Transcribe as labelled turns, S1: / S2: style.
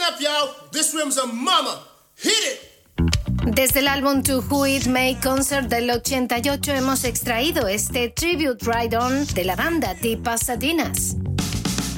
S1: step, y'all. This rim's a mama. Hit it.
S2: Desde el álbum To Who It May Concert del 88 hemos extraído este Tribute Ride On de la banda The Pasadenas.